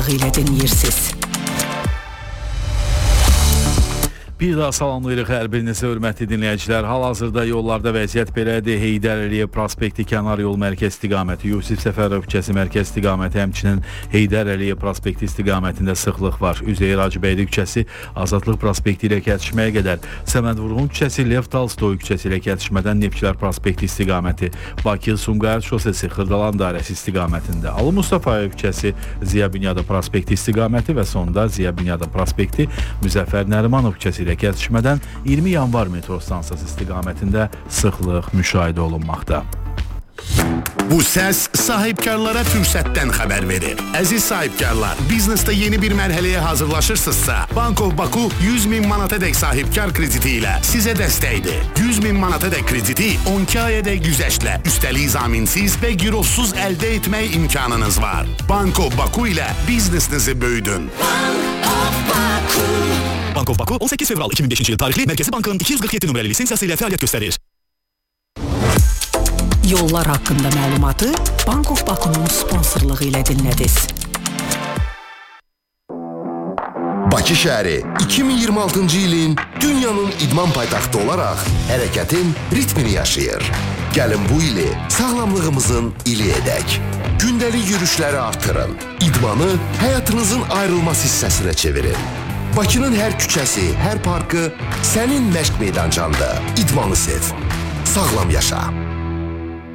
ilə dinləyirsiniz. Bir daha salamlayırıq hər birinizə, hörmətli dinləyicilər. Hal-hazırda yollarda vəziyyət belədir. Heydər Əliyev prospekti kənar yol mərkəz istiqaməti, Yusif Səfərov küçəsi mərkəz istiqaməti, həmçinin Heydər Əliyev prospekti istiqamətində sıxlıq var. Üzeyir Hacıbəyli küçəsi Azadlıq prospekti ilə kəsişməyə qədər, Səməd Vurğun küçəsi Lev Tolstoy küçəsi ilə kəsişmədən Neftçilər prospekti istiqaməti, Bakı-Sumqayıt şosesi Xırdalan dairəsi istiqamətində, Ali Mustafayev küçəsi Ziya Bünyadov prospekti istiqaməti və sonda Ziya Bünyadov prospekti Müzəffər Nərimanov küçəsi ilə kəsişmədən 20 yanvar metro stansiyası istiqamətində sıxlıq müşahidə olunmaqda. Bu səs sahibkarlara fürsətdən xəbər verir. Əziz sahibkarlar, biznesdə yeni bir mərhələyə hazırlaşırsınızsa, Bank of Baku 100.000 manatadək sahibkar krediti ilə sizə dəstəkdir. 100.000 manatadək krediti 12 ayadək güzəştlə, üstəlik zaminsiz və girovsuz əldə etmək imkanınız var. Bank of Baku ilə biznesinizi böyüdün. Bank of Baku 18 fevral 2005-ci il tarixli Mərkəzi Bankın 247 nömrəli lisensiyası ilə fəaliyyət göstərir. Yollar haqqında məlumatı Bank of Baku'nun sponsorluğu ilə dinlədiniz. Bakı şəhəri 2026-cı ilin dünyanın idman paytaxtı olaraq hərəkətin ritmini yaşayır. Gəlin bu ili sağlamlığımızın ili edək. Gündəlik yürüşləri artırın. İdmanı həyatınızın ayrılmaz hissəsinə çevirin. Bakının hər küçəsi, hər parkı sənin məşq meydançanda. İdmanı sev. Sağlam yaşa.